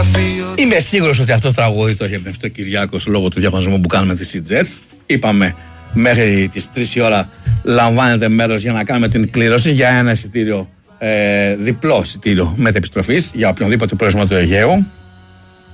Είμαι σίγουρος ότι αυτό το τραγούδι το έχει εμπνευστεί ο Κυριάκος λόγω του διαγωνισμού που κάνουμε τη Sea-Jets. Είπαμε μέχρι τις 3 η ώρα λαμβάνετε μέρος για να κάνουμε την κλήρωση για ένα εισιτήριο, διπλό εισιτήριο μετεπιστροφής για οποιονδήποτε προορισμό του Αιγαίου.